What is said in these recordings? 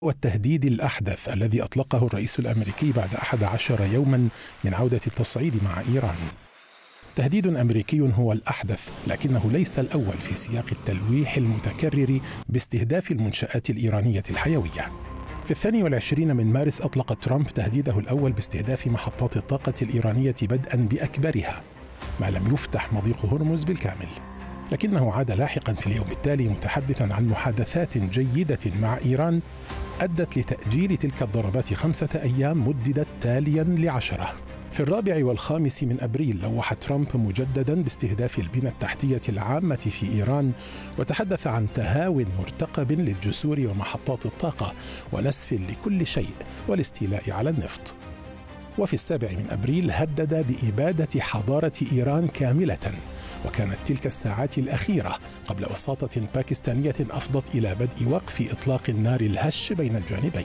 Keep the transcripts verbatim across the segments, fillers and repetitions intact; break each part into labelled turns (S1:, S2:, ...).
S1: والتهديد الأحدث الذي أطلقه الرئيس الأمريكي بعد أحد عشر يوما من عودة التصعيد مع إيران. تهديد أمريكي هو الأحدث، لكنه ليس الأول في سياق التلويح المتكرر باستهداف المنشآت الإيرانية الحيوية. في الثاني والعشرين من مارس أطلق ترامب تهديده الأول باستهداف محطات الطاقة الإيرانية بدءا بأكبرها، ما لم يفتح مضيق هرمز بالكامل. لكنه عاد لاحقا في اليوم التالي متحدثا عن محادثات جيدة مع إيران أدت لتأجيل تلك الضربات خمسة أيام مددت تاليا لعشرة. في الرابع والخامس من أبريل لوح ترامب مجددا باستهداف البنى التحتية العامة في إيران، وتحدث عن تهاو مرتقب للجسور ومحطات الطاقة ونسف لكل شيء والاستيلاء على النفط. وفي السابع من أبريل هدد بإبادة حضارة إيران كاملة، وكانت تلك الساعات الأخيرة قبل وساطة باكستانية أفضت إلى بدء وقف إطلاق النار الهش بين الجانبين.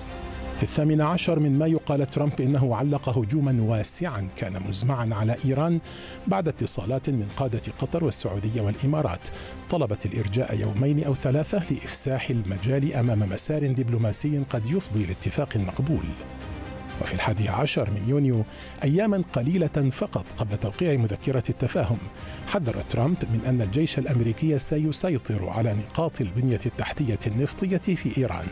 S1: في الثامن عشر من مايو قال ترامب إنه علق هجوما واسعا كان مزمعا على إيران بعد اتصالات من قادة قطر والسعودية والإمارات طلبت الإرجاء يومين أو ثلاثة لإفساح المجال أمام مسار دبلوماسي قد يفضي لاتفاق مقبول. وفي الحادي عشر من يونيو، أياما قليلة فقط قبل توقيع مذكرة التفاهم، حذر ترامب من أن الجيش الأمريكي سيسيطر على نقاط البنية التحتية النفطية في إيران.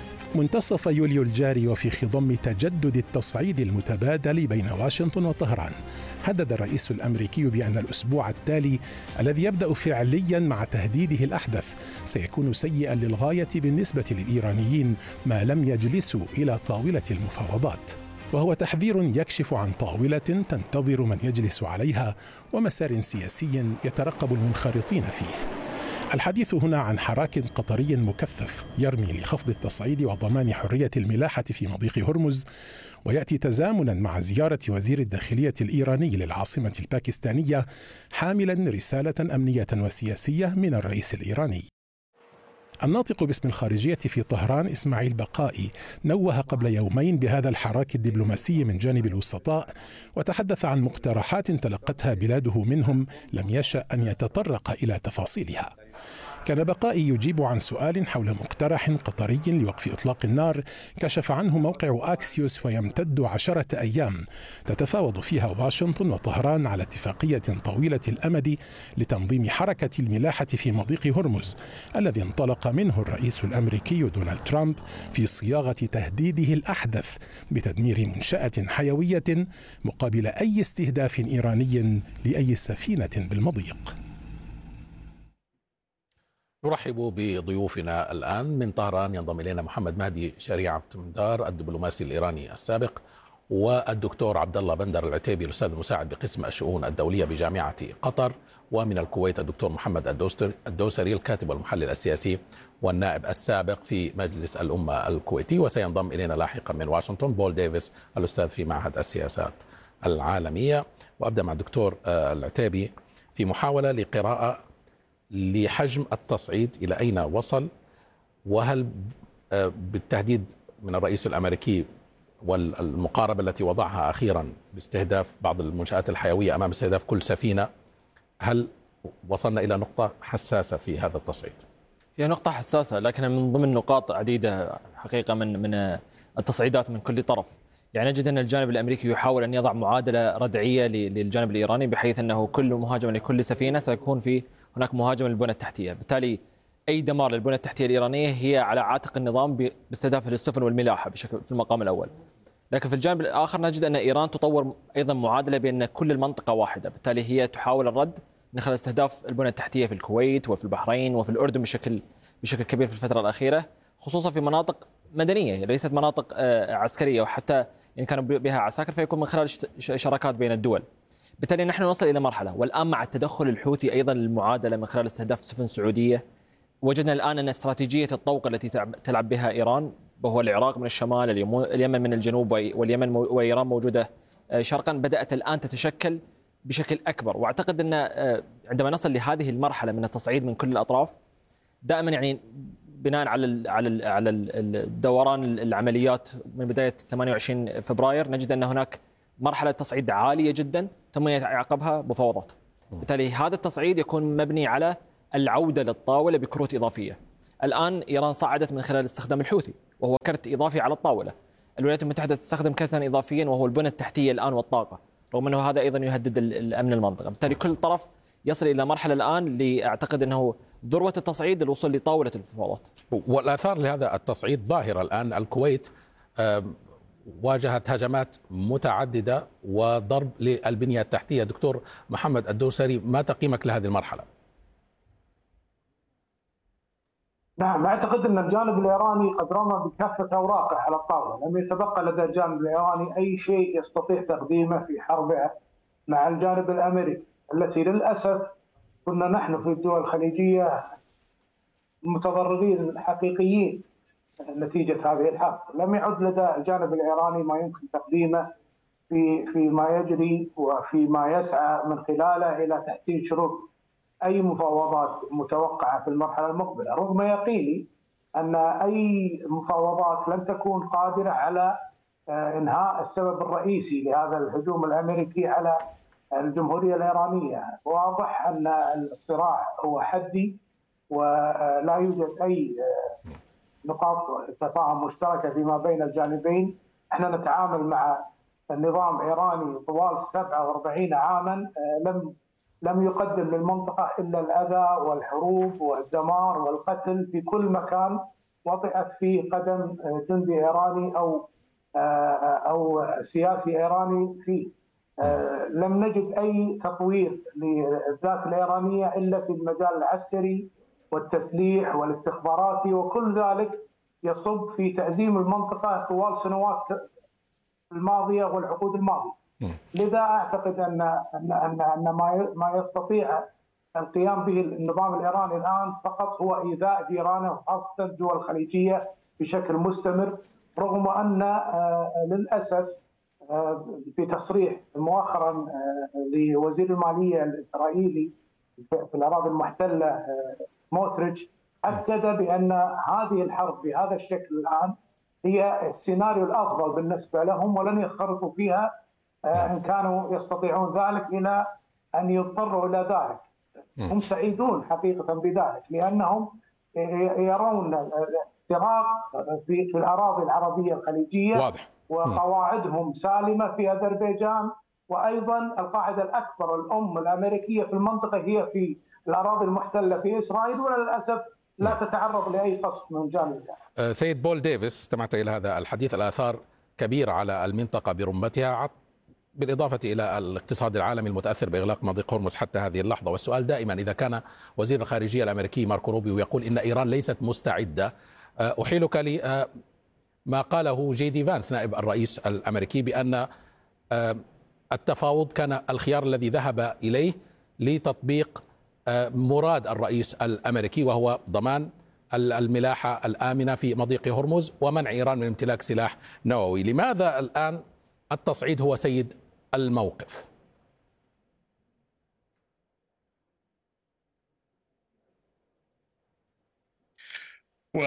S1: منتصف يوليو الجاري وفي خضم تجدد التصعيد المتبادل بين واشنطن وطهران، هدد الرئيس الأمريكي بأن الأسبوع التالي الذي يبدأ فعليا مع تهديده الأحدث سيكون سيئا للغاية بالنسبة للإيرانيين ما لم يجلسوا إلى طاولة المفاوضات، وهو تحذير يكشف عن طاولة تنتظر من يجلس عليها ومسار سياسي يترقب المنخرطين فيه. الحديث هنا عن حراك قطري مكثف يرمي لخفض التصعيد وضمان حرية الملاحة في مضيق هرمز، ويأتي تزامنا مع زيارة وزير الداخلية الإيراني للعاصمة الباكستانية حاملا رسالة أمنية وسياسية من الرئيس الإيراني. الناطق باسم الخارجية في طهران إسماعيل بقائي نوه قبل يومين بهذا الحراك الدبلوماسي من جانب الوسطاء، وتحدث عن مقترحات تلقتها بلاده منهم لم يشأ أن يتطرق إلى تفاصيلها. كان بقائي يجيب عن سؤال حول مقترح قطري لوقف إطلاق النار كشف عنه موقع أكسيوس ويمتد عشرة أيام تتفاوض فيها واشنطن وطهران على اتفاقية طويلة الأمد لتنظيم حركة الملاحة في مضيق هرمز الذي انطلق منه الرئيس الأمريكي دونالد ترامب في صياغة تهديده الأحدث بتدمير منشأة حيوية مقابل أي استهداف إيراني لأي سفينة بالمضيق.
S2: نرحب بضيوفنا الآن من طهران. ينضم إلينا محمد مهدي شريعة مندار الدبلوماسي الإيراني السابق، والدكتور عبد الله بندر العتيبي الأستاذ المساعد بقسم الشؤون الدولية بجامعة قطر، ومن الكويت الدكتور محمد الدوسري الكاتب والمحلل السياسي والنائب السابق في مجلس الأمة الكويتي. وسينضم إلينا لاحقا من واشنطن بول ديفيس الأستاذ في معهد السياسات العالمية. وأبدأ مع الدكتور العتيبي في محاولة لقراءة لحجم التصعيد إلى أين وصل، وهل بالتهديد من الرئيس الأمريكي والمقاربة التي وضعها أخيرا باستهداف بعض المنشآت الحيوية أمام استهداف كل سفينة، هل وصلنا إلى نقطة حساسة في هذا التصعيد؟
S3: هي نقطة حساسة، لكن من ضمن نقاط عديدة حقيقة من من التصعيدات من كل طرف. يعني نجد أن الجانب الأمريكي يحاول أن يضع معادلة ردعية للجانب الإيراني، بحيث أنه كل مهاجمة لكل سفينة سيكون في هناك مهاجمة للبنى التحتية، بالتالي أي دمار للبنى التحتية الإيرانية هي على عاتق النظام باستهداف السفن والملاحة بشكل في المقام الأول. لكن في الجانب الآخر نجد أن إيران تطور أيضا معادلة بأن كل المنطقة واحدة، بالتالي هي تحاول الرد من خلال استهداف البنى التحتية في الكويت وفي البحرين وفي الأردن بشكل بشكل كبير في الفترة الأخيرة، خصوصا في مناطق مدنية ليست مناطق عسكرية، وحتى إن كانوا بها عساكر فيكون من خلال شراكات بين الدول. بالتالي نحن نصل إلى مرحلة، والآن مع التدخل الحوثي أيضا للمعادلة من خلال استهداف سفن سعودية، وجدنا الآن أن استراتيجية الطوق التي تلعب بها إيران، وهو العراق من الشمال، اليمن من الجنوب، واليمن وإيران موجودة شرقا، بدأت الآن تتشكل بشكل أكبر. وأعتقد أن عندما نصل لهذه المرحلة من التصعيد من كل الأطراف، دائما يعني بناء على ال على ال على الدوران العمليات من بداية ثمانية وعشرين فبراير، نجد أن هناك مرحلة تصعيد عالية جدا ثم يعقبها مفاوضات. بالتالي هذا التصعيد يكون مبني على العودة للطاولة بكروت إضافية. الآن إيران صعدت من خلال استخدام الحوثي، وهو كرت إضافي على الطاولة. الولايات المتحدة تستخدم كرتا إضافيا وهو البنى التحتية الآن والطاقة، رغم أنه هذا أيضا يهدد الأمن المنطقة. بالتالي كل طرف يصل إلى مرحلة الآن اللي أعتقد أنه ذروة التصعيد الوصول لطاولة المفاوضات.
S2: والآثار لهذا التصعيد ظاهرة الآن. الكويت واجهت هجمات متعددة وضرب للبنية التحتية. دكتور محمد الدوسري، ما تقييمك لهذه المرحلة؟
S4: نعم، أعتقد أن الجانب الإيراني قد رمى بكافة أوراقه على الطاولة. لم يتبقى لدى الجانب الإيراني أي شيء يستطيع تقديمه في حربه مع الجانب الأمريكي، التي للأسف كنا نحن في الدول الخليجية متضررين حقيقيين نتيجة هذه الحرب. لم يعد لدى الجانب الإيراني ما يمكن تقديمه في فيما يجري وفيما يسعى من خلاله إلى تحسين شروط أي مفاوضات متوقعة في المرحلة المقبلة، رغم يقيني أن أي مفاوضات لن تكون قادرة على إنهاء السبب الرئيسي لهذا الهجوم الأمريكي على الجمهورية الإيرانية. واضح أن الصراع هو حدي ولا يوجد أي نقاط تفاهم مشتركة فيما بين الجانبين. احنا نتعامل مع النظام إيراني طوال سبعة وأربعين عاما لم لم يقدم للمنطقة إلا الأذى والحروب والدمار والقتل في كل مكان وطئت فيه قدم جندي إيراني أو أو سياسي إيراني فيه. لم نجد أي تطوير للذات الإيرانية إلا في المجال العسكري والتسليح والاستخباراتي، وكل ذلك يصب في تأزيم المنطقة طوال سنوات الماضية والعقود الماضية. لذا أعتقد أن أن أن, أن ما ما يستطيع القيام به النظام الإيراني الآن فقط هو إيذاء جيرانه وخاصة الدول الخليجية بشكل مستمر، رغم أن للأسف في تصريح مؤخرا لوزير المالية الإسرائيلي في الأراضي المحتلة موتريتش أكد بأن هذه الحرب بهذا الشكل الآن هي السيناريو الأفضل بالنسبة لهم، ولن ينخرطوا فيها إن كانوا يستطيعون ذلك إلى أن يضطروا إلى ذلك. هم سعيدون حقيقة بذلك، لأنهم يرون الاحتراق في الأراضي العربية الخليجية واضح. وقواعدهم سالمة في أذربيجان، وأيضا القاعدة الأكبر الأم الأمريكية في المنطقة هي في الأراضي المحتلة في إسرائيل، وللأسف لا تتعرض لأي قصف من جانب.
S2: سيد بول ديفيس، استمعت إلى هذا الحديث. الآثار كبيرة على المنطقة برمتها، بالإضافة إلى الاقتصاد العالمي المتأثر بإغلاق مضيق هرمز حتى هذه اللحظة. والسؤال دائما إذا كان وزير الخارجية الأمريكي ماركو روبيو يقول إن إيران ليست مستعدة، أحيلك لما قاله جي دي فانس نائب الرئيس الأمريكي بأن التفاوض كان الخيار الذي ذهب إليه لتطبيق مراد الرئيس الأمريكي، وهو ضمان الملاحة الآمنة في مضيق هرمز ومنع إيران من امتلاك سلاح نووي. لماذا الآن التصعيد هو سيد الموقف؟
S5: من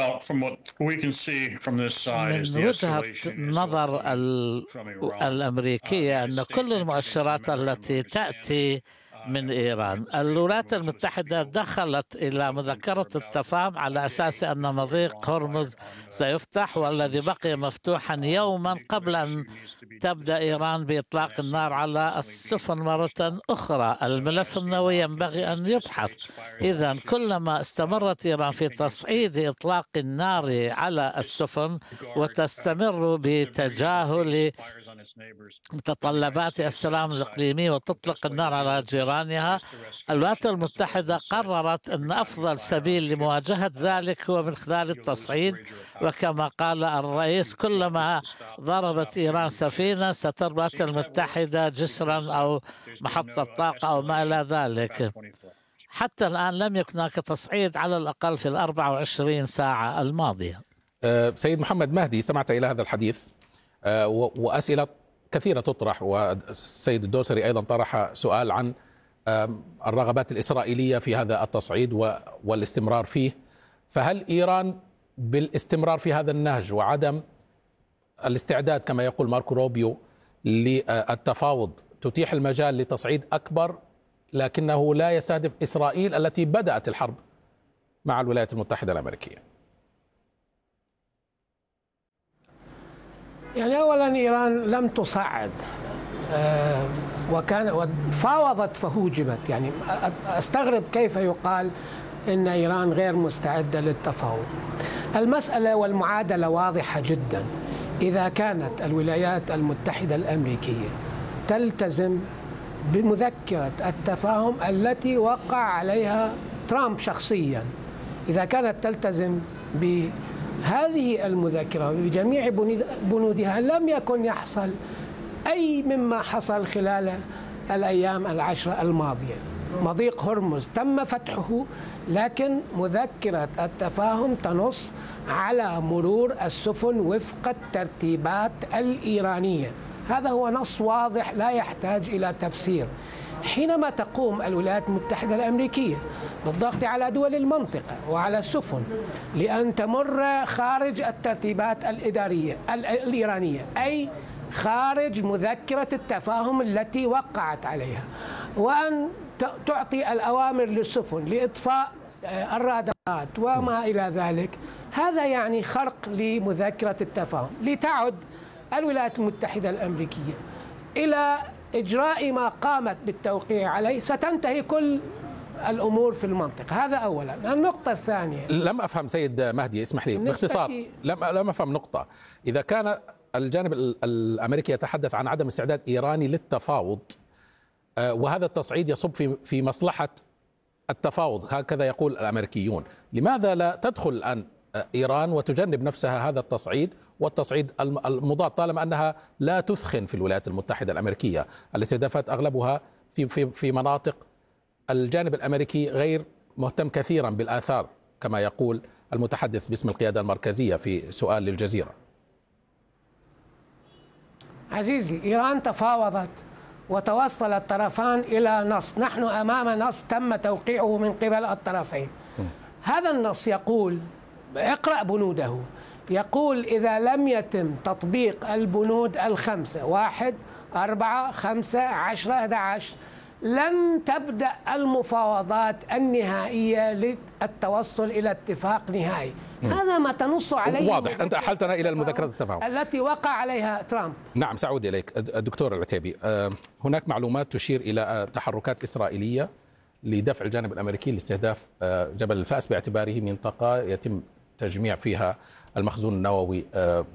S5: وجهة نظر الأمريكية أن كل المؤشرات التي تأتي من إيران، الولايات المتحدة دخلت إلى مذكرة التفاهم على أساس أن مضيق هرمز سيفتح، والذي بقي مفتوحا يوما قبل أن تبدأ إيران بإطلاق النار على السفن مرة أخرى. الملف النووي ينبغي أن يبحث. إذن كلما استمرت إيران في تصعيد إطلاق النار على السفن وتستمر بتجاهل متطلبات السلام الإقليمي وتطلق النار على جيران عنها، الولايات المتحدة قررت أن أفضل سبيل لمواجهة ذلك هو من خلال التصعيد. وكما قال الرئيس، كلما ضربت إيران سفينة ستضرب الولايات المتحدة جسرا أو محطة طاقة أو ما إلى ذلك. حتى الآن لم يكن هناك تصعيد على الأقل في الأربع وعشرين ساعة الماضية.
S2: سيد محمد مهدي، استمعت إلى هذا الحديث وأسئلة كثيرة تطرح، والسيد الدوسري أيضا طرح سؤال عن الرغبات الإسرائيلية في هذا التصعيد والاستمرار فيه. فهل إيران بالاستمرار في هذا النهج وعدم الاستعداد كما يقول ماركو روبيو للتفاوض تتيح المجال لتصعيد أكبر، لكنه لا يستهدف إسرائيل التي بدأت الحرب مع الولايات المتحدة الأمريكية؟
S6: يعني أولا إيران لم تصعد وكان فاوضت فهوجمت. يعني أستغرب كيف يقال إن إيران غير مستعدة للتفاوض. المسألة والمعادلة واضحة جدا. إذا كانت الولايات المتحدة الأمريكية تلتزم بمذكرة التفاهم التي وقع عليها ترامب شخصيا، إذا كانت تلتزم بهذه المذكرة بجميع بنودها، لم يكن يحصل أي مما حصل خلال الأيام العشرة الماضية. مضيق هرمز تم فتحه، لكن مذكرة التفاهم تنص على مرور السفن وفق الترتيبات الإيرانية. هذا هو نص واضح لا يحتاج إلى تفسير. حينما تقوم الولايات المتحدة الأمريكية بالضغط على دول المنطقة وعلى السفن لأن تمر خارج الترتيبات الإدارية الإيرانية، أي خارج مذكرة التفاهم التي وقعت عليها، وأن تعطي الأوامر للسفن لإطفاء الرادارات وما إلى ذلك، هذا يعني خرق لمذكرة التفاهم. لتعد الولايات المتحدة الأمريكية إلى إجراء ما قامت بالتوقيع عليه، ستنتهي كل الأمور في المنطقة. هذا أولا. النقطة الثانية،
S2: لم أفهم سيد مهدي، اسمح لي باختصار، لم لم أفهم نقطة. إذا كان الجانب الأمريكي يتحدث عن عدم استعداد إيراني للتفاوض، وهذا التصعيد يصب في في مصلحة التفاوض، هكذا يقول الأمريكيون، لماذا لا تدخل الآن إيران وتجنب نفسها هذا التصعيد والتصعيد المضاد، طالما أنها لا تثخن في الولايات المتحدة الأمريكية؟ الاستهدافات أغلبها في في في مناطق الجانب الأمريكي غير مهتم كثيرا بالآثار، كما يقول المتحدث باسم القيادة المركزية في سؤال للجزيرة.
S6: عزيزي، إيران تفاوضت وتوصل الطرفان إلى نص. نحن أمام نص تم توقيعه من قبل الطرفين. هذا النص يقول، اقرأ بنوده، يقول إذا لم يتم تطبيق البنود الخمسة، واحد، أربعة، خمسة، عشرة، أحد عشر، لن تبدأ المفاوضات النهائية للتوصل إلى اتفاق نهائي. م. هذا ما تنص عليه.
S2: واضح. أنت أحلتنا إلى المذكرة التفاهم
S6: التي وقع عليها ترامب.
S2: نعم، سأعود إليك الدكتور العتيبي. هناك معلومات تشير إلى تحركات إسرائيلية لدفع الجانب الأمريكي لاستهداف جبل الفأس باعتباره منطقة يتم تجميع فيها المخزون النووي،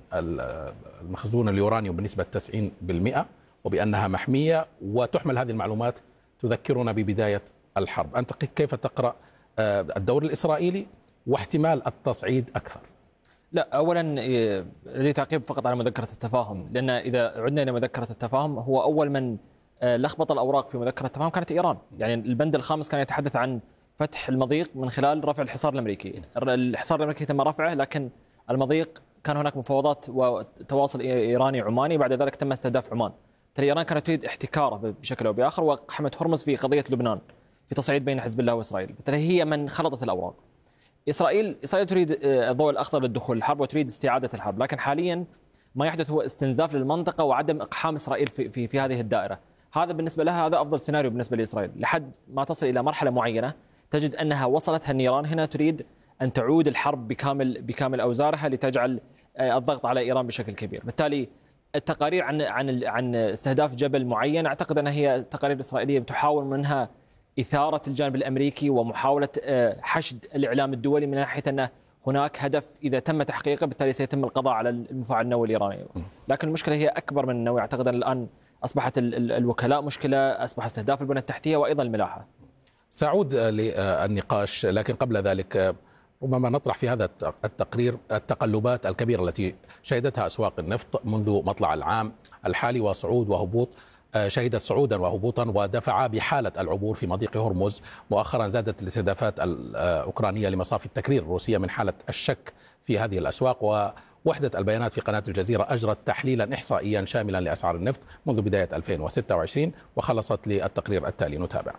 S2: المخزون اليورانيوم بنسبة تسعين بالمئة، وبأنها محمية، وتحمل هذه المعلومات تذكرنا ببداية الحرب. أنت كيف تقرأ الدور الإسرائيلي واحتمال التصعيد أكثر؟
S3: لا، أولا لدي تعقيب فقط على مذكرة التفاهم، لأن إذا عدنا إلى مذكرة التفاهم، هو أول من لخبط الأوراق في مذكرة التفاهم كانت إيران. يعني البند الخامس كان يتحدث عن فتح المضيق من خلال رفع الحصار الأمريكي. الحصار الأمريكي تم رفعه، لكن المضيق كان هناك مفاوضات وتواصل إيراني عماني، بعد ذلك تم استهداف عمان. إيران كانت تريد احتكاره بشكل أو بآخر، وقحمت هرمز في قضية لبنان في تصعيد بين حزب الله وإسرائيل، بالتالي هي من خلطت الأوراق. إسرائيل إسرائيل تريد الضوء الأخضر للدخول الحرب وتريد استعادة الحرب، لكن حاليا ما يحدث هو استنزاف للمنطقة وعدم إقحام إسرائيل في في, في هذه الدائرة. هذا بالنسبة لها هذا أفضل سيناريو بالنسبة لإسرائيل، لحد ما تصل إلى مرحلة معينة تجد أنها وصلتها النيران. هنا تريد أن تعود الحرب بكامل بكامل أوزارها لتجعل الضغط على إيران بشكل كبير. بالتالي التقارير عن عن عن استهداف جبل معين اعتقد انها هي تقارير اسرائيليه تحاول منها اثاره الجانب الامريكي ومحاوله حشد الاعلام الدولي من ناحيه ان هناك هدف اذا تم تحقيقه بالتالي سيتم القضاء على المفاعل النووي الايراني. لكن المشكله هي اكبر من النووي. اعتقد ان الان اصبحت الوكلاء مشكله، اصبح استهداف البنى التحتيه وايضا الملاحه.
S2: سأعود للنقاش، لكن قبل ذلك ربما نطرح في هذا التقرير التقلبات الكبيرة التي شهدتها أسواق النفط منذ مطلع العام الحالي، وصعود وهبوط. شهدت صعودا وهبوطا ودفع بحالة العبور في مضيق هرمز. مؤخرا زادت الاستهدافات الأوكرانية لمصافي التكرير الروسية من حالة الشك في هذه الأسواق. ووحدة البيانات في قناة الجزيرة أجرت تحليلا إحصائيا شاملا لأسعار النفط منذ بداية ألفين وستة وعشرين وخلصت للتقرير التالي. نتابع.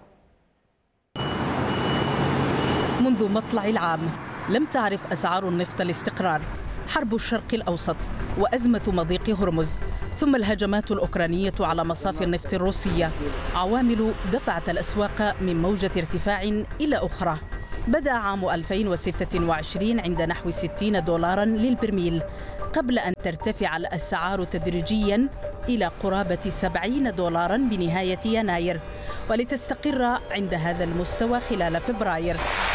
S7: منذ مطلع العام لم تعرف أسعار النفط الاستقرار. حرب الشرق الأوسط وأزمة مضيق هرمز ثم الهجمات الأوكرانية على مصافي النفط الروسية عوامل دفعت الأسواق من موجة ارتفاع إلى أخرى. بدأ عام ألفين وستة وعشرين عند نحو ستين دولارا للبرميل، قبل أن ترتفع الأسعار تدريجياً إلى قرابة سبعين دولاراً بنهاية يناير، ولتستقر عند هذا المستوى خلال فبراير.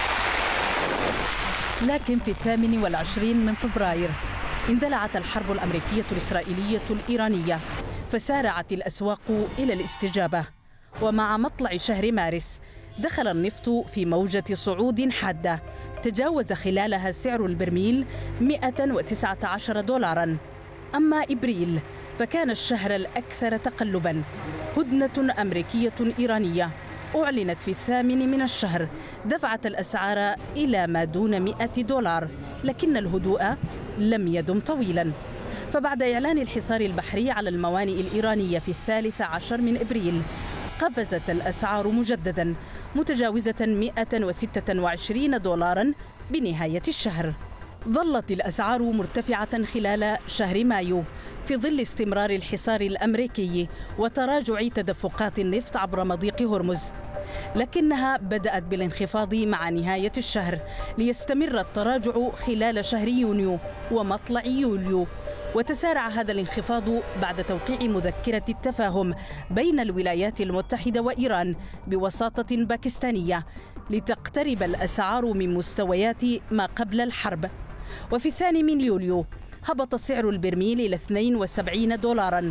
S7: لكن في الثامن والعشرين من فبراير اندلعت الحرب الأمريكية الإسرائيلية الإيرانية، فسارعت الأسواق إلى الاستجابة. ومع مطلع شهر مارس دخل النفط في موجة صعود حادة تجاوز خلالها سعر البرميل مئة وتسعة عشر دولاراً. أما إبريل فكان الشهر الأكثر تقلباً. هدنة أمريكية إيرانية أعلنت في الثامن من الشهر دفعت الأسعار إلى ما دون مئة دولار، لكن الهدوء لم يدم طويلاً. فبعد إعلان الحصار البحري على الموانئ الإيرانية في الثالث عشر من إبريل قفزت الأسعار مجدداً متجاوزة مئة وستة وعشرين دولاراً بنهاية الشهر. ظلت الأسعار مرتفعة خلال شهر مايو في ظل استمرار الحصار الأمريكي وتراجع تدفقات النفط عبر مضيق هرمز، لكنها بدأت بالانخفاض مع نهاية الشهر ليستمر التراجع خلال شهر يونيو ومطلع يوليو. وتسارع هذا الانخفاض بعد توقيع مذكرة التفاهم بين الولايات المتحدة وإيران بوساطة باكستانية لتقترب الأسعار من مستويات ما قبل الحرب. وفي الثاني من يوليو هبط سعر البرميل إلى اثنين وسبعين دولاراً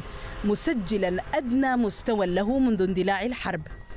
S7: مسجلاً أدنى مستوى له منذ اندلاع الحرب.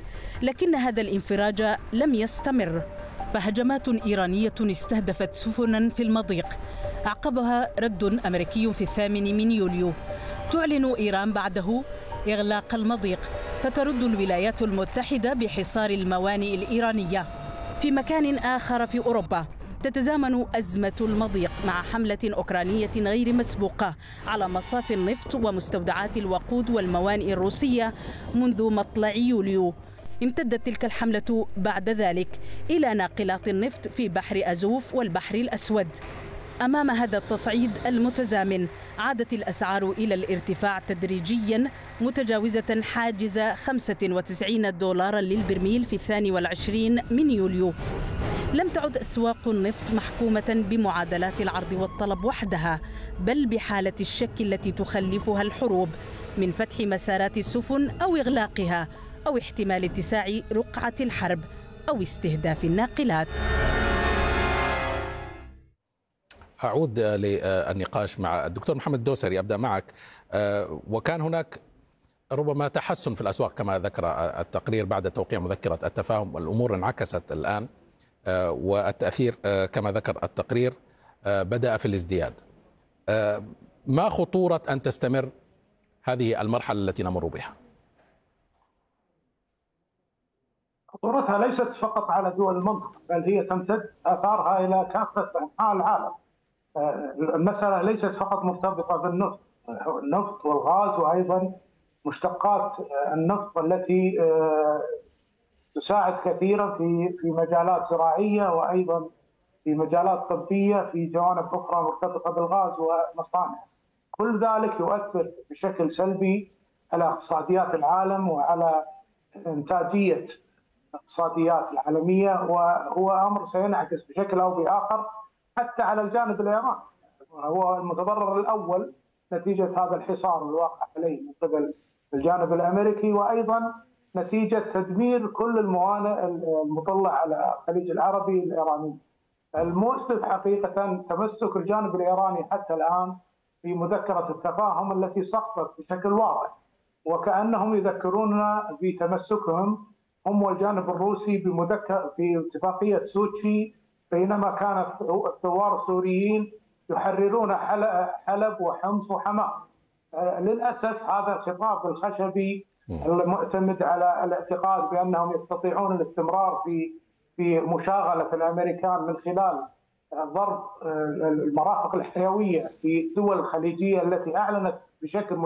S7: لكن هذا الانفراج لم يستمر، فهجمات إيرانية استهدفت سفناً في المضيق أعقبها رد أمريكي في الثامن من يوليو. تعلن إيران بعده إغلاق المضيق، فترد الولايات المتحدة بحصار الموانئ الإيرانية. في مكان آخر في أوروبا تتزامن أزمة المضيق مع حملة أوكرانية غير مسبوقة على مصافي النفط ومستودعات الوقود والموانئ الروسية منذ مطلع يوليو. امتدت تلك الحملة بعد ذلك إلى ناقلات النفط في بحر أزوف والبحر الأسود. أمام هذا التصعيد المتزامن عادت الأسعار إلى الارتفاع تدريجيا متجاوزة حاجز خمسة وتسعين دولارا للبرميل في الثاني والعشرين من يوليو. لم تعد أسواق النفط محكومة بمعادلات العرض والطلب وحدها، بل بحالة الشك التي تخلفها الحروب من فتح مسارات السفن أو إغلاقها، أو احتمال اتساع رقعة الحرب، أو استهداف الناقلات.
S2: أعود للنقاش مع الدكتور محمد الدوسري. أبدأ معك. وكان هناك ربما تحسن في الأسواق كما ذكر التقرير بعد توقيع مذكرة التفاهم، والأمور انعكست الآن، والتأثير كما ذكر التقرير بدأ في الازدياد. ما خطورة أن تستمر هذه المرحلة التي نمر بها؟
S4: خطورتها ليست فقط على دول المنطقة، بل هي تمتد آثارها إلى كافة أنحاء العالم. المسألة ليست فقط مرتبطة بالنفط، النفط والغاز وأيضا مشتقات النفط التي تساعد كثيرا في في مجالات زراعية وأيضا في مجالات طبية، في جوانب أخرى مرتبطة بالغاز ومصانع. كل ذلك يؤثر بشكل سلبي على اقتصاديات العالم وعلى إنتاجية الاقتصاديات العالمية، وهو أمر سينعكس بشكل أو بآخر حتى على الجانب الإيراني. هو المتضرر الأول نتيجة هذا الحصار الواقع عليه من قبل الجانب الأمريكي، وأيضا نتيجة تدمير كل الموانئ المطلة على الخليج العربي الإيراني. المؤسف حقيقة تمسك الجانب الإيراني حتى الآن في مذكرة التفاهم التي سقطت بشكل واضح، وكأنهم يذكروننا بتمسكهم هم والجانب الروسي بمذكر في اتفاقية سوتشي، بينما كان الثوار السوريين يحررون حلب وحمص وحماة. للأسف هذا الخطاب الخشبي المعتمد على الاعتقاد بأنهم يستطيعون الاستمرار في في مشاغلة الأمريكان من خلال ضرب المرافق الحيوية في الدول الخليجية التي أعلنت بشكل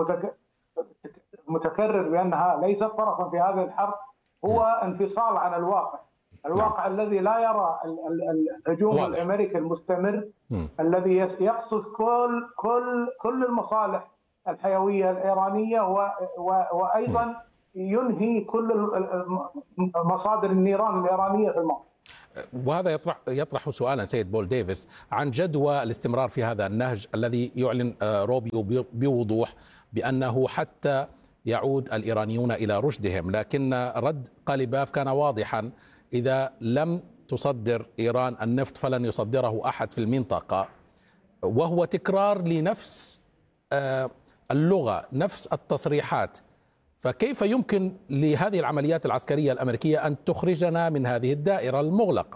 S4: متكرر بأنها ليست طرفا في هذه الحرب، هو انفصال عن الواقع. الواقع نعم. الذي لا يرى الهجوم الأمريكي المستمر م. الذي يقصد كل كل كل المصالح الحيوية الإيرانية و و وأيضا م. ينهي كل مصادر النيران الإيرانية في المنطقة.
S2: وهذا يطرح يطرح سؤالا سيد بول ديفيس عن جدوى الاستمرار في هذا النهج الذي يعلن روبيو بوضوح بأنه حتى يعود الإيرانيون إلى رشدهم، لكن رد قاليباف كان واضحا: إذا لم تصدر إيران النفط فلن يصدره أحد في المنطقة، وهو تكرار لنفس اللغة، نفس التصريحات. فكيف يمكن لهذه العمليات العسكرية الأمريكية أن تخرجنا من هذه الدائرة المغلقة؟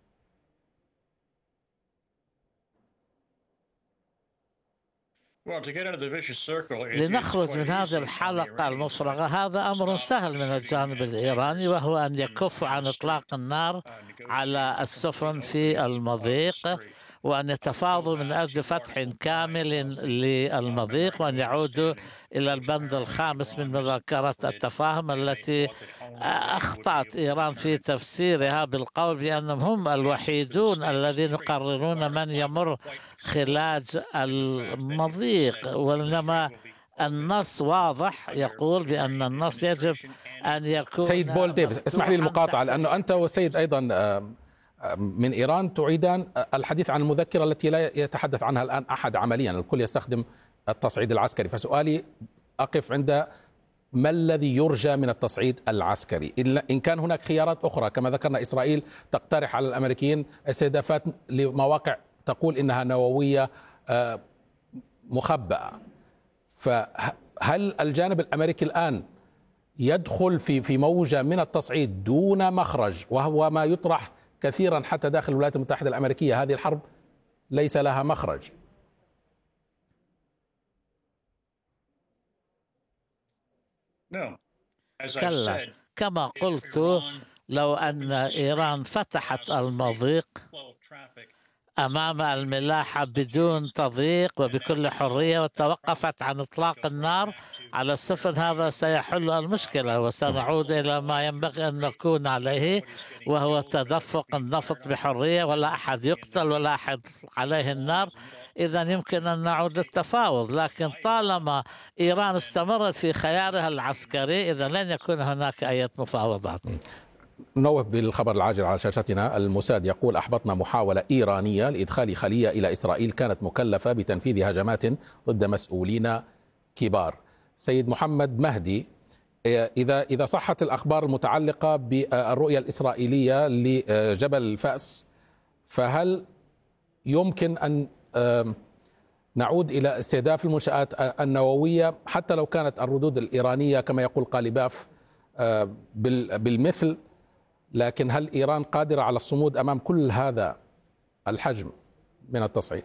S5: لنخرج من هذه الحلقة المفرغة هذا أمر سهل من الجانب الإيراني، وهو أن يكف عن إطلاق النار على السفن في المضيق، وأن يتفاوضوا من أجل فتح كامل للمضيق، وأن يعودوا إلى البند الخامس من مذكرة التفاهم التي أخطأت إيران في تفسيرها بالقول بأنهم هم الوحيدون الذين يقررون من يمر خلاج المضيق، وإنما النص واضح يقول بأن النص يجب أن يكون.
S2: سيد بول ديفيس، اسمح لي المقاطعة، لأنه أنت والسيد أيضا من إيران تعيدان الحديث عن المذكرة التي لا يتحدث عنها الآن أحد عمليا، الكل يستخدم التصعيد العسكري. فسؤالي أقف عند ما الذي يرجى من التصعيد العسكري؟ إن كان هناك خيارات أخرى كما ذكرنا، إسرائيل تقترح على الأمريكيين استهدافات لمواقع تقول إنها نووية مخبأة، فهل الجانب الأمريكي الآن يدخل في في موجة من التصعيد دون مخرج، وهو ما يطرح كثيرا حتى داخل الولايات المتحدة الأمريكية؟ هذه الحرب ليس لها مخرج.
S5: كلا، كما قلت، لو أن إيران فتحت المضيق أمام الملاحة بدون تضييق وبكل حرية وتوقفت عن إطلاق النار على السفن، هذا سيحل المشكلة وسنعود إلى ما ينبغي أن نكون عليه، وهو تدفق النفط بحرية، ولا أحد يقتل ولا أحد عليه النار. إذا يمكن أن نعود للتفاوض، لكن طالما إيران استمرت في خيارها العسكري إذا لن يكون هناك أي مفاوضات.
S2: نوه بالخبر العاجل على شاشتنا: الموساد يقول أحبطنا محاولة إيرانية لإدخال خلية إلى إسرائيل كانت مكلفة بتنفيذ هجمات ضد مسؤولين كبار. سيد محمد مهدي، إذا إذا صحت الأخبار المتعلقة بالرؤية الإسرائيلية لجبل فأس، فهل يمكن أن نعود إلى استهداف المنشآت النووية حتى لو كانت الردود الإيرانية كما يقول قاليباف بالمثل؟ لكن هل إيران قادرة على الصمود أمام كل هذا الحجم من التصعيد؟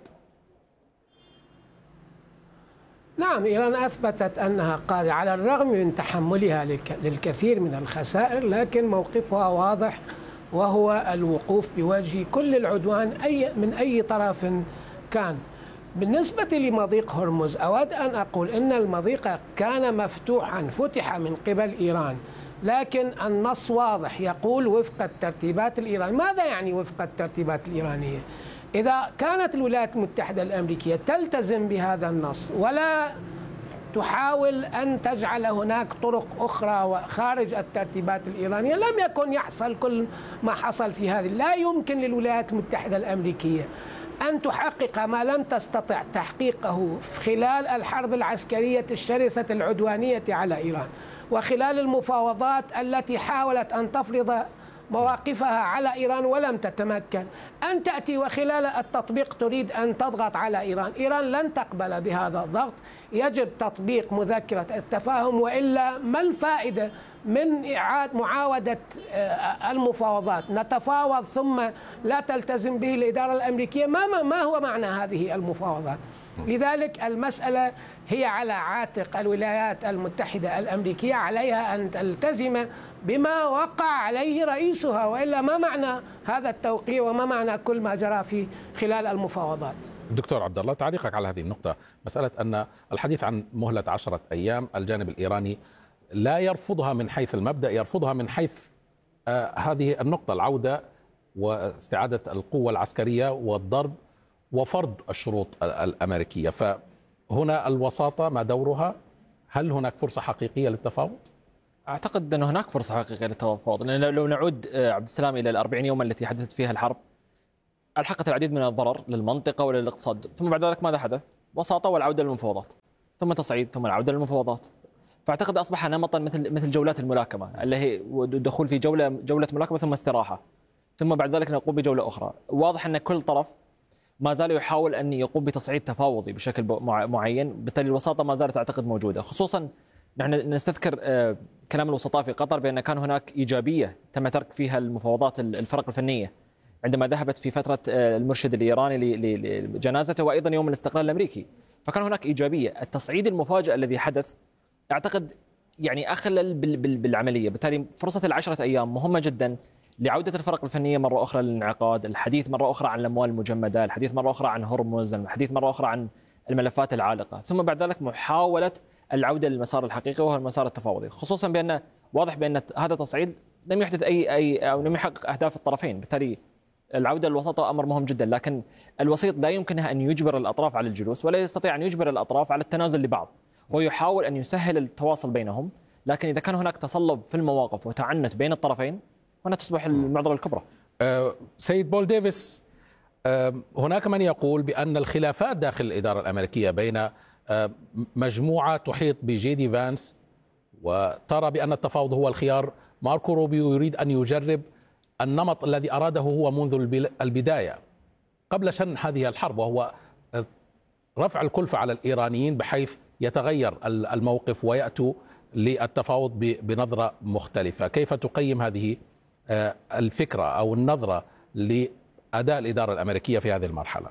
S6: نعم، إيران أثبتت أنها قادرة على الرغم من تحملها للكثير من الخسائر، لكن موقفها واضح، وهو الوقوف بوجه كل العدوان أي من أي طرف كان. بالنسبة لمضيق هرمز، أود أن أقول إن المضيق كان مفتوحا، فتح من قبل إيران، لكن النص واضح يقول وفق الترتيبات الإيرانية. ماذا يعني وفق الترتيبات الإيرانية؟ إذا كانت الولايات المتحدة الأمريكية تلتزم بهذا النص ولا تحاول أن تجعل هناك طرق أخرى خارج الترتيبات الإيرانية، لم يكن يحصل كل ما حصل في هذه. لا يمكن للولايات المتحدة الأمريكية أن تحقق ما لم تستطع تحقيقه خلال الحرب العسكرية الشرسة العدوانية على إيران، وخلال المفاوضات التي حاولت أن تفرض مواقفها على إيران ولم تتمكن، أن تأتي وخلال التطبيق تريد أن تضغط على إيران. إيران لن تقبل بهذا الضغط، يجب تطبيق مذكرة التفاهم، وإلا ما الفائدة من إعادة معاودة المفاوضات؟ نتفاوض ثم لا تلتزم به الإدارة الأمريكية، ما ما هو معنى هذه المفاوضات؟ لذلك المسألة هي على عاتق الولايات المتحدة الأمريكية، عليها أن تلتزم بما وقع عليه رئيسها، وإلا ما معنى هذا التوقيع وما معنى كل ما جرى في خلال المفاوضات؟
S2: دكتور عبد الله، تعليقك على هذه النقطة، مسألة أن الحديث عن مهلة عشرة أيام، الجانب الإيراني لا يرفضها من حيث المبدأ، يرفضها من حيث آه هذه النقطة، العودة واستعادة القوة العسكرية والضرب وفرض الشروط الأمريكية. فهنا الوساطة ما دورها؟ هل هناك فرصة حقيقية للتفاوض؟
S3: أعتقد أن هناك فرصة حقيقية للتفاوض، لأن لو نعود عبد السلام إلى الأربعين يوما التي حدثت فيها الحرب ألحقت العديد من الضرر للمنطقة وللاقتصاد، ثم بعد ذلك ماذا حدث؟ وساطة والعودة للمفاوضات، ثم تصعيد، ثم العودة للمفاوضات. فأعتقد أصبح نمطا مثل مثل جولات الملاكمة، اللي هي الدخول في جولة جولة ملاكمة ثم استراحة، ثم بعد ذلك نقوم بجولة أخرى. واضح أن كل طرف ما زال يحاول أن يقوم بتصعيد تفاوضي بشكل معين، بالتالي الوساطة ما زالت أعتقد موجودة. خصوصا نحن نستذكر كلام الوسطاء في قطر بأن كان هناك إيجابية تم ترك فيها المفاوضات الفرق الفنية عندما ذهبت في فترة المرشد الإيراني لجنازته وأيضا يوم الاستقلال الأمريكي، فكان هناك إيجابية. التصعيد المفاجئ الذي حدث أعتقد يعني أخلل بالعملية، بالتالي فرصة العشرة أيام مهمة جدا لعودة الفرق الفنية مرة أخرى للانعقاد، الحديث مرة أخرى عن الأموال المجمدة، الحديث مرة أخرى عن هرمز، الحديث مرة أخرى عن الملفات العالقة، ثم بعد ذلك محاولة العودة للمسار الحقيقي وهو المسار التفاوضي، خصوصا بأن واضح بأن هذا التصعيد لم يحدث أي أي أو لم يحقق أهداف الطرفين، بالتالي العودة للوساطة أمر مهم جدا. لكن الوسيط لا يمكنه أن يجبر الأطراف على الجلوس ولا يستطيع أن يجبر الأطراف على التنازل لبعض، هو يحاول أن يسهل التواصل بينهم، لكن إذا كان هناك تصلب في المواقف وتعنت بين الطرفين هنا تصبح المعضلة الكبرى.
S2: أه سيد بول ديفيس، أه هناك من يقول بأن الخلافات داخل الإدارة الأمريكية بين أه مجموعة تحيط بجي دي فانس وترى بأن التفاوض هو الخيار، ماركو روبيو يريد أن يجرب النمط الذي أراده هو منذ البداية قبل شن هذه الحرب، وهو رفع الكلفة على الإيرانيين بحيث يتغير الموقف ويأتوا للتفاوض بنظرة مختلفة. كيف تقيم هذه الفكرة أو النظرة لأداء الإدارة الأمريكية في هذه المرحلة؟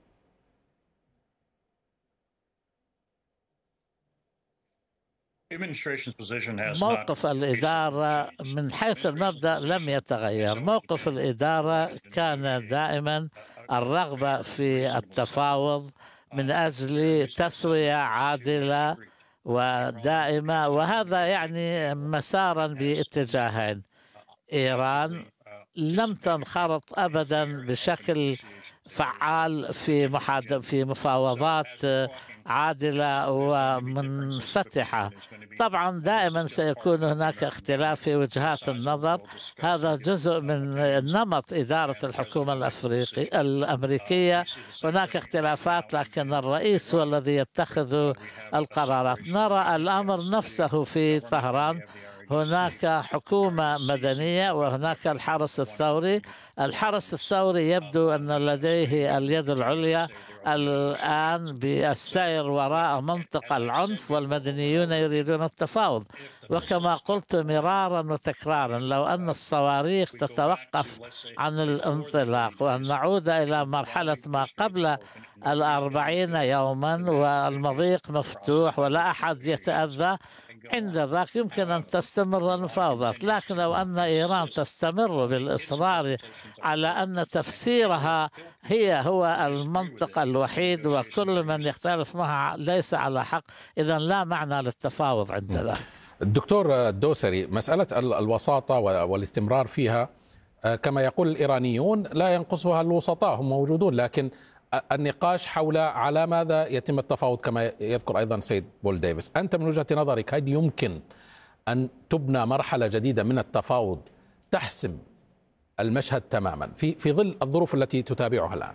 S5: موقف الإدارة من حيث المبدأ لم يتغير. موقف الإدارة كان دائما الرغبة في التفاوض من أجل تسوية عادلة ودائمة، وهذا يعني مسارا باتجاهين. إيران لم تنخرط أبدا بشكل فعال في محاد في مفاوضات عادلة ومنفتحة. طبعا دائما سيكون هناك اختلاف في وجهات النظر، هذا جزء من نمط إدارة الحكومة الأفريقية الأمريكية. هناك اختلافات لكن الرئيس هو الذي يتخذ القرارات. نرى الأمر نفسه في طهران، هناك حكومة مدنية وهناك الحرس الثوري. الحرس الثوري يبدو أن لديه اليد العليا الآن بالسير وراء منطق العنف، والمدنيون يريدون التفاوض. وكما قلت مرارا وتكرارا، لو أن الصواريخ تتوقف عن الانطلاق وأن نعود إلى مرحلة ما قبل الأربعين يوما والمضيق مفتوح ولا أحد يتأذى، عند ذاك يمكن أن تستمر المفاوضات. لكن لو أن إيران تستمر بالإصرار على أن تفسيرها هي هو المنطق الوحيد وكل من يختلف معها ليس على حق، إذن لا معنى للتفاوض عند ذاك.
S2: الدكتور الدوسري، مسألة الوساطة والاستمرار فيها كما يقول الإيرانيون لا ينقصها الوسطاء، هم موجودون، لكن النقاش حول على ماذا يتم التفاوض كما يذكر أيضا سيد بول ديفيس. أنت من وجهة نظرك هل يمكن أن تبنى مرحلة جديدة من التفاوض تحسم المشهد تماما في في ظل الظروف التي تتابعها الآن؟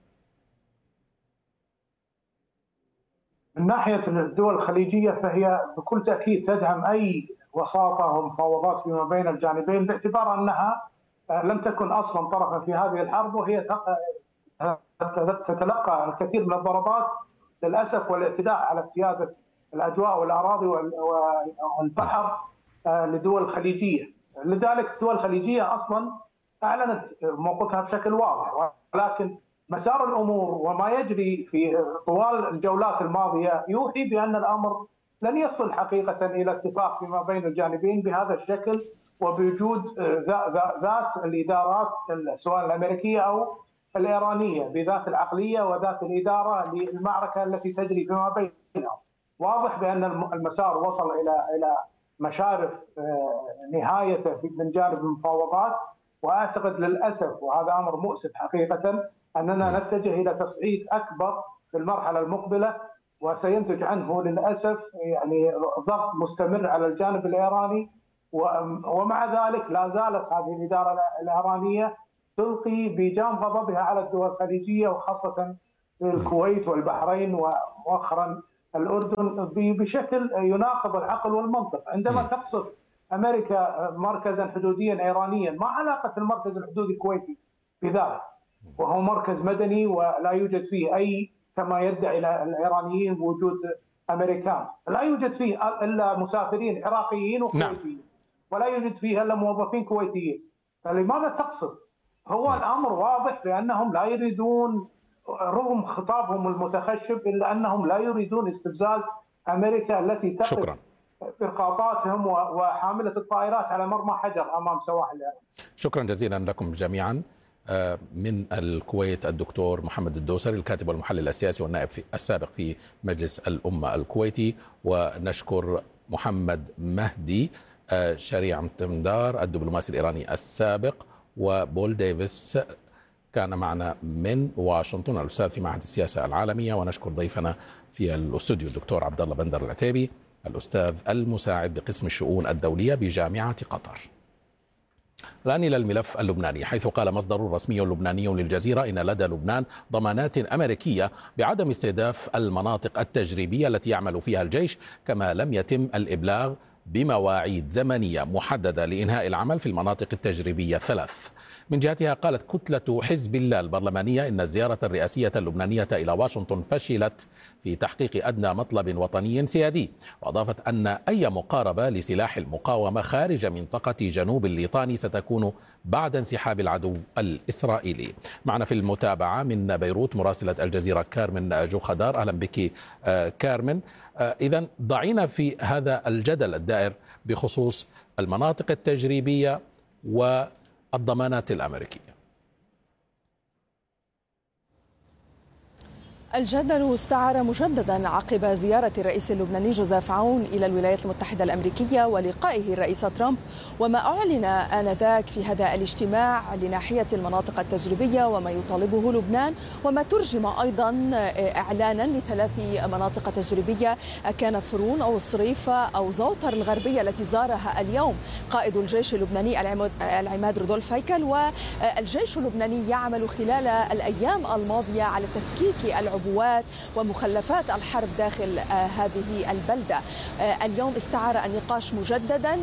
S4: من ناحية الدول الخليجية فهي بكل تأكيد تدعم أي وساطة ومفاوضات فيما بين الجانبين، باعتبار أنها لم تكن أصلا طرفا في هذه الحرب، وهي تتلقى الكثير من الضربات للأسف والاعتداء على سيادة الأجواء والأراضي والبحر لدول الخليجية. لذلك الدول الخليجية أصلا أعلنت موقفها بشكل واضح، ولكن مسار الأمور وما يجري في طوال الجولات الماضية يوحي بأن الأمر لن يصل حقيقة إلى اتفاق فيما بين الجانبين بهذا الشكل، وبوجود ذات الإدارات سواء الأمريكية أو الإيرانية بذات العقلية وذات الإدارة للمعركة التي تجري فيما بينهم. واضح بأن المسار وصل إلى إلى مشارف نهايته من جانب المفاوضات، وأعتقد للأسف وهذا أمر مؤسف حقيقة أننا نتجه إلى تصعيد أكبر في المرحلة المقبلة، وسينتج عنه للأسف يعني ضغط مستمر على الجانب الإيراني ومع ذلك لا زالت هذه الإدارة الإيرانية تلقي بجام غضبها على الدول الخليجية وخاصة الكويت والبحرين ومؤخرا الأردن بشكل يناقض العقل والمنطق. عندما تقصف أمريكا مركزا حدوديا إيرانيا، ما علاقة المركز الحدودي الكويتي بذلك؟ وهو مركز مدني ولا يوجد فيه أي، كما يدعي الإيرانيين بوجود أمريكان، لا يوجد فيه إلا مسافرين عراقيين وكويتيين، ولا يوجد فيه إلا موظفين كويتيين. فلماذا تقصف؟ هو الأمر واضح بأنهم لا يريدون، رغم خطابهم المتخشب، إلا أنهم لا يريدون استفزاز أمريكا التي تقف إسقاطاتهم وحاملة الطائرات على مرمى حجر أمام سواحل الإيران.
S2: شكرا جزيلا لكم جميعا. من الكويت الدكتور محمد الدوسري، الكاتب والمحلل السياسي والنائب السابق في مجلس الأمة الكويتي، ونشكر محمد مهدي شريع متمدار الدبلوماسي الإيراني السابق، وبول ديفيس كان معنا من واشنطن الأستاذ في معهد السياسة العالمية، ونشكر ضيفنا في الاستوديو الدكتور عبد الله بندر العتيبي الأستاذ المساعد بقسم الشؤون الدولية بجامعة قطر. الآن إلى الملف اللبناني، حيث قال مصدر رسمي لبناني للجزيرة إن لدى لبنان ضمانات أمريكية بعدم استهداف المناطق التجريبية التي يعمل فيها الجيش، كما لم يتم الإبلاغ بمواعيد زمنية محددة لإنهاء العمل في المناطق التجريبية الثلاث. من جهتها قالت كتلة حزب الله البرلمانية إن الزيارة الرئاسية اللبنانية إلى واشنطن فشلت في تحقيق أدنى مطلب وطني سيادي، وأضافت أن أي مقاربة لسلاح المقاومة خارج منطقة جنوب الليطاني ستكون بعد انسحاب العدو الإسرائيلي. معنا في المتابعة من بيروت مراسلة الجزيرة كارمن جوخدار. أهلا بك كارمن. إذن ضعينا في هذا الجدل الدائر بخصوص المناطق التجريبية والضمانات الأمريكية.
S8: الجدل استعار مجددا عقب زيارة الرئيس اللبناني جوزيف عون إلى الولايات المتحدة الأمريكية ولقائه الرئيس ترامب، وما أعلن آنذاك في هذا الاجتماع لناحية المناطق التجريبية وما يطالبه لبنان، وما ترجم أيضا إعلانا لثلاث مناطق تجريبية كان فرون أو الصريف أو زوطر الغربية التي زارها اليوم قائد الجيش اللبناني العماد رودولف هيكل. والجيش اللبناني يعمل خلال الأيام الماضية على تفكيك العبوات ومخلفات الحرب داخل هذه البلدة. اليوم استعار النقاش مجددا،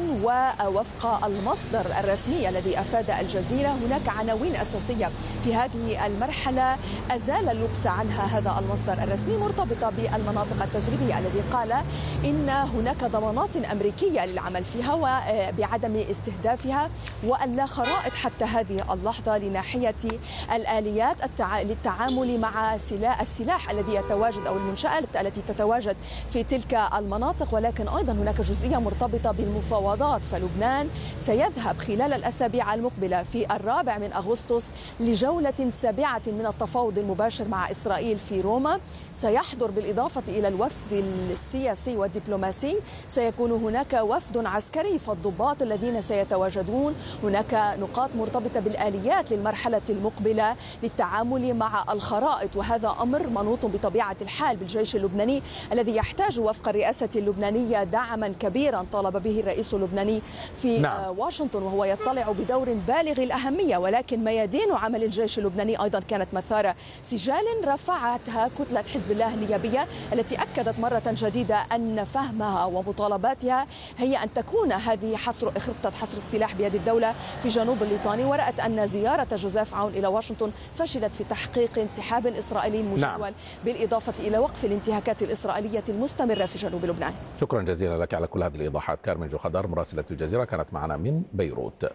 S8: ووفق المصدر الرسمي الذي أفاد الجزيرة هناك عناوين أساسية في هذه المرحلة أزال اللبس عنها هذا المصدر الرسمي، مرتبطة بالمناطق التجريبية الذي قال إن هناك ضمانات أمريكية للعمل فيها وبعدم استهدافها، وأن لا خرائط حتى هذه اللحظة لناحية الآليات للتعامل مع سلاح السلاح الذي يتواجد أو المنشآت التي تتواجد في تلك المناطق. ولكن أيضا هناك جزئية مرتبطة بالمفاوضات، فلبنان سيذهب خلال الأسابيع المقبلة في الرابع من أغسطس لجولة سابعة من التفاوض المباشر مع إسرائيل في روما. سيحضر بالإضافة إلى الوفد السياسي والدبلوماسي سيكون هناك وفد عسكري، فالضباط الذين سيتواجدون. هناك نقاط مرتبطة بالآليات للمرحلة المقبلة للتعامل مع الخرائط، وهذا أمر منوط بطبيعة الحال بالجيش اللبناني الذي يحتاج وفق الرئاسة اللبنانية دعما كبيرا طالب به الرئيس اللبناني في نعم. واشنطن، وهو يطلع بدور بالغ الأهمية. ولكن ميادين عمل الجيش اللبناني أيضا كانت مثار سجال رفعتها كتلة حزب الله النيابية، التي أكدت مرة جديدة أن فهمها ومطالباتها هي أن تكون هذه حصر خطة حصر السلاح بيد الدولة في جنوب الليطاني، ورأت أن زيارة جوزيف عون إلى واشنطن فشلت في تحقيق انسحاب إسرائيلي مجدول نعم. بالإضافة إلى وقف الانتهاكات الإسرائيلية المستمرة في جنوب لبنان.
S2: شكرا جزيلا لك على كل هذه الإيضاحات كارمن جوخدار مراسلة الجزيرة كانت معنا من بيروت.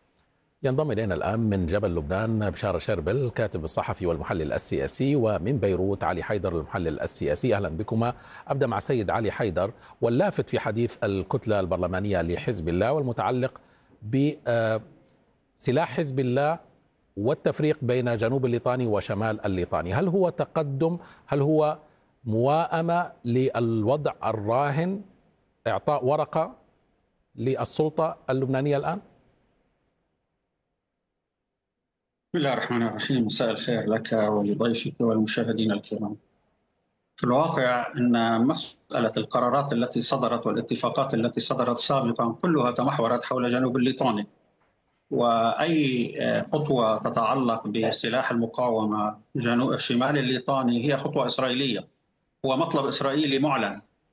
S2: ينضم إلينا الآن من جبل لبنان بشار شربل الكاتب الصحفي والمحلل السياسي، ومن بيروت علي حيدر المحلل السياسي. أهلا بكما. أبدأ مع سيد علي حيدر، واللافت في حديث الكتلة البرلمانية لحزب الله والمتعلق بسلاح حزب الله والتفريق بين جنوب الليطاني وشمال الليطاني، هل هو تقدم؟ هل هو موائمة للوضع الراهن، إعطاء ورقة للسلطة اللبنانية الآن؟
S9: بسم الله الرحمن الرحيم. مساء الخير لك ولضيفك والمشاهدين الكرام. في الواقع أن مسألة القرارات التي صدرت والاتفاقات التي صدرت سابقا كلها تمحورت حول جنوب الليطاني، وأي خطوة تتعلق بسلاح المقاومة جنوب الشمال الليطاني هي خطوة إسرائيلية، هو مطلب إسرائيلي معلن.